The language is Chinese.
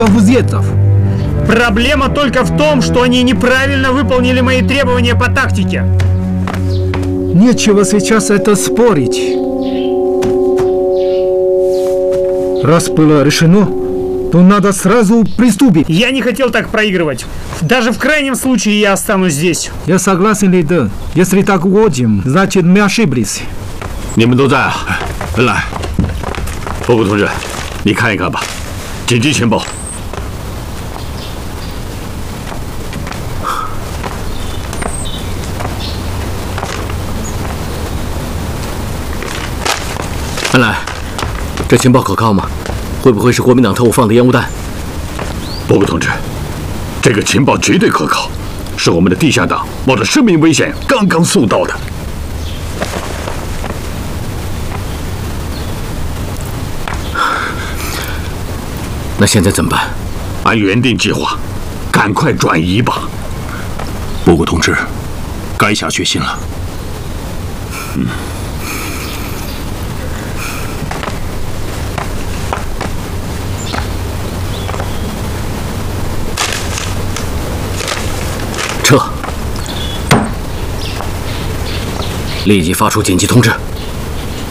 Проблема только в том, что они неправильно выполнили мои требования по тактике. Нечего сейчас это спорить. Раз было решено, то надо сразу приступить. Я не хотел так проигрывать. Даже в крайнем случае я останусь здесь. Я согласен, лидер. Если так уходим, значит мы ошиблись. 你们都在啊？来，波谷同志，你看一看吧，紧急情报。 安来，这情报可靠吗？会不会是国民党特务放的烟雾弹？ 波谷同志，这个情报绝对可靠，是我们的地下党冒着生命危险刚刚送到的。 那现在怎么办？ 按原定计划，赶快转移吧。 波谷同志，该下决心了。 撤！立即发出紧急通知。